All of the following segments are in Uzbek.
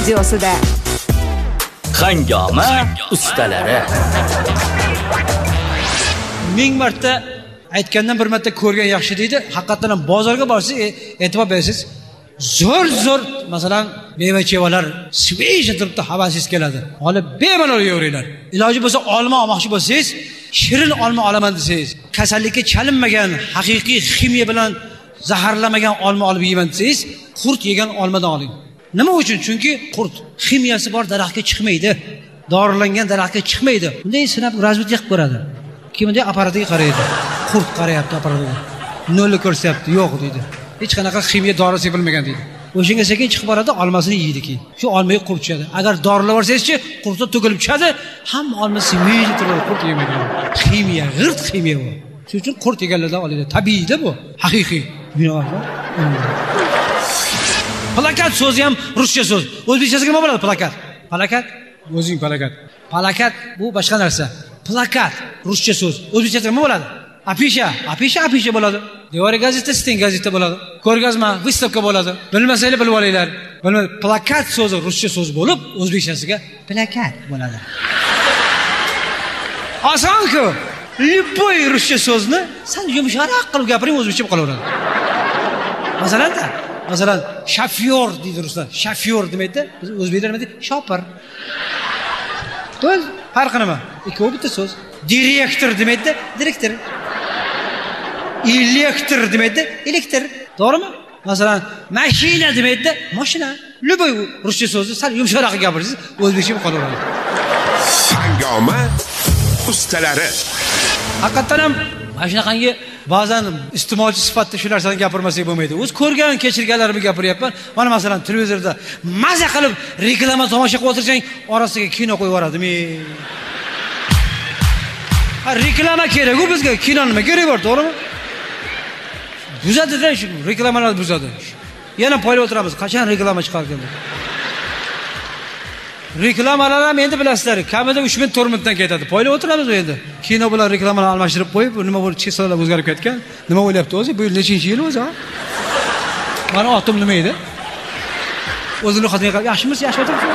radiosida. Hangoma ustalari. Ming marta aytgandan bir marta ko'rgan yaxshi deydi. Haqiqatan ham bozorga borsangiz, e'tibor berasiz. Zo'r masalan meva-chevalar svesh turibdi, havasingiz keladi. Olib bemalol yeyveringlar. Iloji bo'lsa olma olmoqchi bo'lsangiz, shirin olma olaman desangiz, kasallikka chalinmagan, haqiqiy ximiya bilan zaharlamagan olma olib yeyman desangiz, qurt yegan olmadan oling. Nima uchun? Chunki qurt ximiyasi bor daraxtga chiqmaydi. Dorilangan daraxtga chiqmaydi. Bunday sinab razvedka qilib ko'radi. Kimday apparatiga qaraydi. Qurt qarayapti apparatiga. Nolni ko'rsyapti, yo'q deydi. Hech qanaqa ximiya dori sepilmagan deydi. O'shanga sekin chiqib boradi, olmasini yeydi keyin. Shu olmaga qurt tushadi. Agar dorilab yuborsangizchi, qurtda to'kilib tushadi, hamma olmasi yeydi turadi, qurt yemaydi. Ximiya, g'irt ximiya bu. Shuning uchun qurt yeganlardan oladi. Tabiiyda bu, haqiqiy. Plakat so'zi ham ruscha so'z. O'zbekchasiga nima bo'ladi plakat? Plakat, o'zing plakat. Plakat bu boshqa narsa. Plakat ruscha so'z. O'zbekchasiga nima bo'ladi? Afisha bo'ladi. Devoriy gazeta, sten gazeta bo'ladi. Ko'rgazma, выставка bo'ladi. Bilmasanglar bilib olinglar. Plakat so'zi ruscha so'z bo'lib, o'zbekchasiga plakat bo'ladi. Oson-ku. Любой ruscha so'zni sen yumshoq qilib gapiring, o'zbekcha bo'lib qolaveradi. Masalan, shofyor deydi ruslar. Shofyor demaydi, biz o'zbeklar nima deydi? Shopir. To'g'ri, farqi nima? Ikkovi bitta so'z. Direktor demaydi, direktor. Elektr demaydi, elektr. To'g'rimi? Masalan, mashina demaydi, mashina. Любой ruscha so'zni sal yumshoq gapirsangiz, o'zbekcha bo'lib qolaveradi. Hangoma ustalari. Haqiqatan ham mana shunaqangi ba'zan iste'molchi sifatida shu narsani gapirmasak bo'lmaydi. O'z ko'rgan, kechirganlarimni gapiryapman. Mana masalan televizorda maza qilib reklama tomosha qilib o'tirsang, orasiga kino qo'yib yuboradimi? Reklama kerak-ku bizga, kino nima kerak bor, to'g'rimi? Buzadi-da shu reklamalar buzadi. Yana poylab o'tiramiz, qachon reklama chiqargan? Reklamalar ham endi bilasizlar, kamida 3000-4000 dan ketadi. Poylab o'tiramiz endi. Kino bilan reklamalarni almashtirib qo'yib, nima bo'lib chesolar o'zgarib ketgan? Nima o'ylayapti o'zi? Bu yil nechinchi yil o'zi, ha? Mana otim nima edi? O'zini xotiniga qarab, yaxshimisiz, yaxshi o'tiribsiz?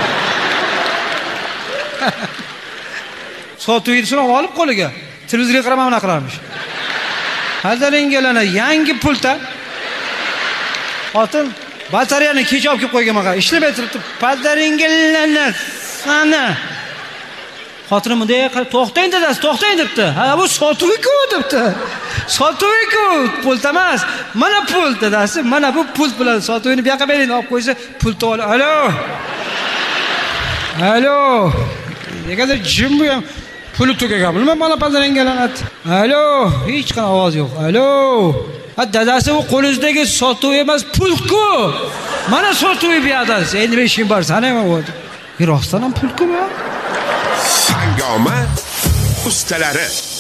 Sotuvni so'rab olib qo'liga. Televizorga qaramay nima qilarmish? Hazilinglarni yangi pulta. Xotin batareyani kech olib kelib qo'ygan maqqa. Ishlamay turibdi. Padaringlarni sana. Xotinim bunday qilib to'xtang dadasi, to'xtang debdi. Ha, bu sotuvku debdi. Sotuvku, pulta emas. Mana pul dadasi, mana bu pul bilan sotuvni bu yoqqa bering, olib qo'ysa, pulni ol. Alo. Negadir jim bu ham puli tugagan. Bilmam, mana padaringlarni. Alo, hech qanaqa ovoz yo'q. Alo. Ha, dadasi bu qo'lingizdagi sotuv emas, pulku. Mana sotuv bu yerda. Endi men ishim bor, sana nima bo'ldi? Rostdan ham pulku bu. Hangoma ustalari.